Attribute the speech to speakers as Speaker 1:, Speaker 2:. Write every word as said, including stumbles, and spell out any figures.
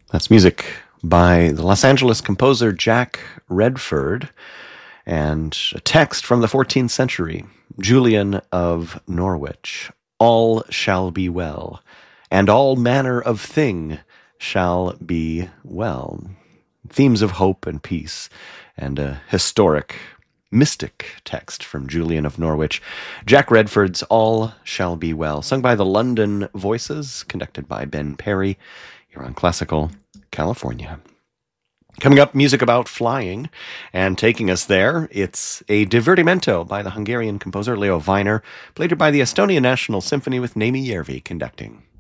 Speaker 1: That's music by the Los Angeles composer Jack Redford and a text from the fourteenth century, Julian of Norwich. All shall be well, and all manner of thing shall be well. Themes of hope and peace, and a historic, mystic text from Julian of Norwich. Jack Redford's All Shall Be Well, sung by the London Voices, conducted by Ben Perry. You're on Classical California. Coming up, music about flying, and taking us there, it's a divertimento by the Hungarian composer Leo Weiner, played by the Estonian National Symphony with Némi Järvi conducting.